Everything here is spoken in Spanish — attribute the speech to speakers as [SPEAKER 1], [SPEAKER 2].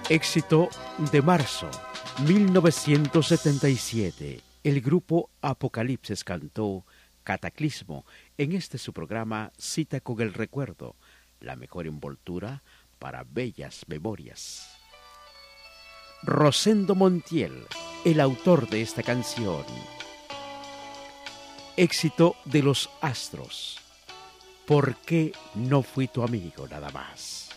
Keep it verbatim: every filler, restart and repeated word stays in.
[SPEAKER 1] Éxito de marzo, mil novecientos setenta y siete. El grupo Apocalipsis cantó Cataclismo en este su programa Cita con el Recuerdo, la mejor envoltura para bellas memorias. Rosendo Montiel, el autor de esta canción. Éxito de los Astros. ¿Por qué no fui tu amigo nada más?